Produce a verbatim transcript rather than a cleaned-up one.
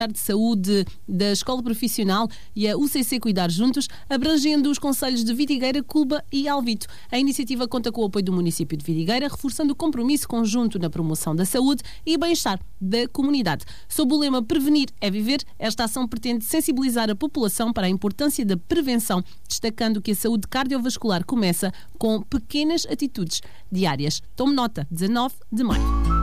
de Saúde da Escola Profissional e a U C C Cuidar Juntos, abrangendo os concelhos de Vidigueira, Culba e Alvito. A iniciativa conta com o apoio do município de Vidigueira, reforçando o compromisso conjunto na promoção da saúde e bem-estar da comunidade. Sob o lema Prevenir é Viver, esta ação pretende sensibilizar a população para a importância da prevenção, destacando que a saúde cardiovascular começa com pequenas atitudes diárias. Tome nota, dezanove de maio.